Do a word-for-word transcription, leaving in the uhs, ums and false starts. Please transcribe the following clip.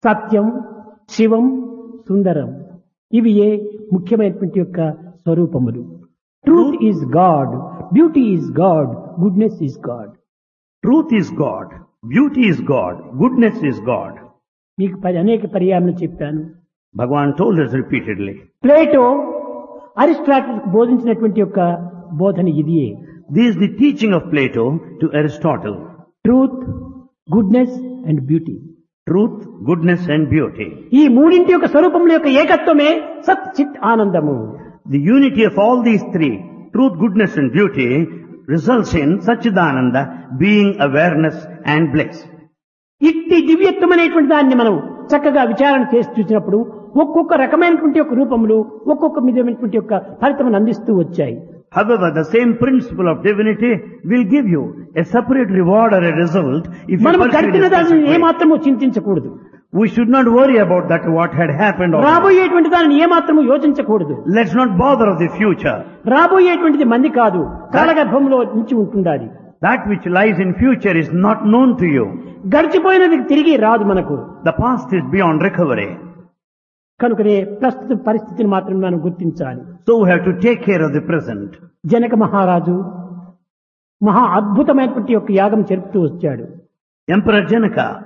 సత్యం, శివం, సుందరం ఇవి ఏ ముఖ్యమైనటువంటి యొక్క స్వరూపములు. Truth is God, beauty is God, goodness is God. Truth is God, beauty is God, goodness is God. మీకు పది అనేక పర్యాయాలు చెప్పాను. Bhagavan told us repeatedly. Plato Aristotle బోధించినటువంటి యొక్క బోధన ఇదియే. This is the teaching of Plato to Aristotle. Truth, goodness and beauty. Truth, goodness and beauty. ఈ మూడింటి యొక్క స్వరూపముల యొక్క ఏకత్వమే సత్ చిత్ ఆనందము. The unity of all these three, truth, goodness and beauty, results in Satchidananda being awareness and bliss. ఇట్టి దివ్యత్వమైనటువంటి దాన్ని మనం చక్కగా విచారణ చేసి చూసినప్పుడు ఒక్కొక్క రకమైనటువంటి యొక్క రూపములు ఒక్కొక్క విధమైనటువంటి యొక్క ఫలితమును అందిస్తూ వచ్చాయి. However, the same principle of divinity will give you a separate reward or a result if you మనం pursue గడిపిన this దానిని specific way. ఏమాత్రము చింతించకూడదు. We should not worry about that what had happened. Or రాబోయేటువంటి దానిని ఏమాత్రము యోచించకూడదు. let's not bother of the future. రాబోయేటువంటిది మంది కాదు, కాలగర్భంలో నుంచి ఉంటుండాలి. That which lies in future is not known to you. గడిచిపోయినది తిరిగి రాదు మనకు. The past is beyond recovery. కనుకనే ప్రస్తుత పరిస్థితిని మాత్రం మనం గుర్తించాలి. So we have to take care of the present. Janaka మహారాజు మహా అద్భుతమైనటువంటి యొక్క యాగం జరుపుతూ వచ్చాడు. Emperor Janaka